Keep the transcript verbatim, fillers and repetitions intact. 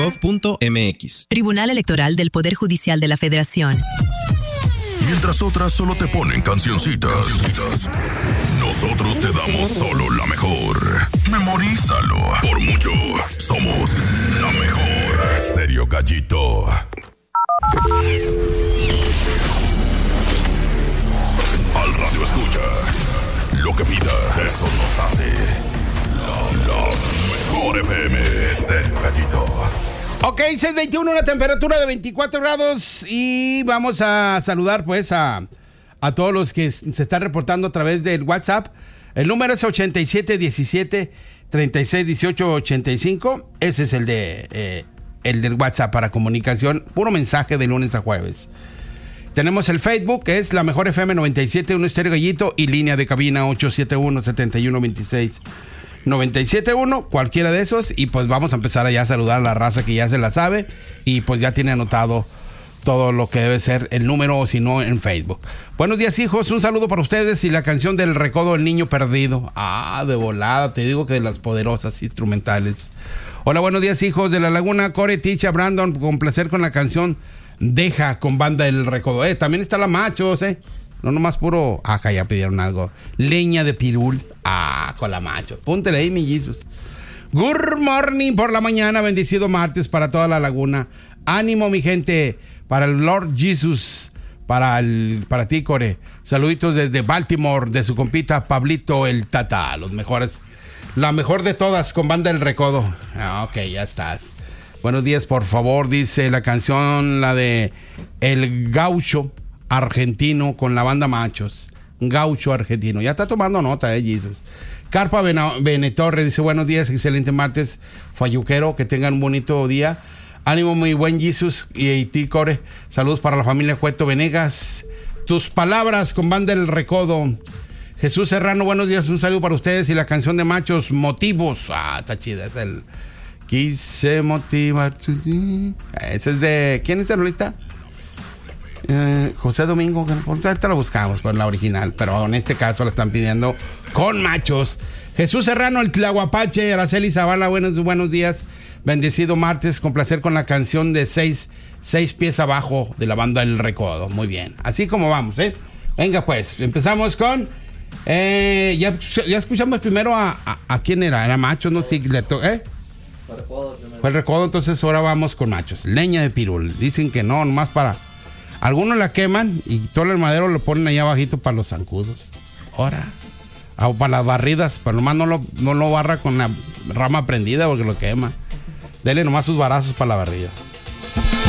gov punto m x. Tribunal Electoral del Poder Judicial de la Federación. Mientras otras solo te ponen cancioncitas, nosotros te damos solo la mejor. Memorízalo. Por mucho, somos la mejor. Estéreo Gallito. Al radio escucha. Lo que pida, eso nos hace la, la mejor F M. Estéreo Gallito. Ok, seis veintiuno, una temperatura de veinticuatro grados y vamos a saludar pues a, a todos los que se están reportando a través del WhatsApp. El número es ochenta y siete diecisiete treinta y seis dieciocho ochenta y cinco. Ese es el de eh, el del WhatsApp para comunicación, puro mensaje de lunes a jueves. Tenemos el Facebook, que es la mejor F M noventa y siete punto uno Estéreo Gallito, y línea de cabina ocho siete uno, siete uno dos seis noventa y siete uno, cualquiera de esos, y pues vamos a empezar allá a saludar a la raza que ya se la sabe y pues ya tiene anotado todo lo que debe ser el número, o si no en Facebook. Buenos días, hijos, un saludo para ustedes y la canción del recodo del niño perdido. Ah, de volada, te digo que de las poderosas instrumentales. Hola, buenos días, hijos de la Laguna, Core, Ticha, Brandon, con placer con la canción Deja con banda del recodo. Eh, también está la Machos, eh. No nomás puro... Acá ya pidieron algo. Leña de pirul. Ah, con la Macho. Póntele ahí, mi Jesus. Good morning por la mañana. Bendecido martes para toda la Laguna. Ánimo, mi gente. Para el Lord Jesus. Para el, para ti, Core. Saluditos desde Baltimore. De su compita Pablito el Tata. Los mejores. La mejor de todas con banda del recodo. Ah, ok, ya estás. Buenos días, por favor. Dice la canción, la de El Gaucho Argentino con la banda Machos. Gaucho Argentino. Ya está tomando nota, eh, Jesus. Carpa Benetorre dice: buenos días, excelente martes, falluquero, que tengan un bonito día. Ánimo, muy buen Jesus. Y, y ti, Core. Saludos para la familia Cueto Venegas. Tus palabras con banda del recodo. Jesús Serrano, buenos días, un saludo para ustedes. Y la canción de Machos, Motivos. Ah, está chida, es el... Quise motivar. Ese es de... ¿Quién es el ahorita? Eh, José Domingo, por esta la buscamos por la original, pero en este caso la están pidiendo con Machos. Jesús Serrano, el Tlahuapache. Araceli Zavala, buenos, buenos días, bendecido martes, con placer con la canción de seis, seis pies abajo de la banda El Recodo. Muy bien, así como vamos, eh. Venga pues, empezamos con eh, ya, ya escuchamos primero a, a, a quién era, era Machos, no sé, le to, eh fue El Recodo, entonces ahora vamos con Machos. Leña de pirul, dicen que no, nomás para... Algunos la queman y todo el madero lo ponen ahí abajito para los zancudos. Ahora. O para las barridas. Pero nomás no lo, no lo barra con la rama prendida porque lo quema. Dele nomás sus barazos para la barrida.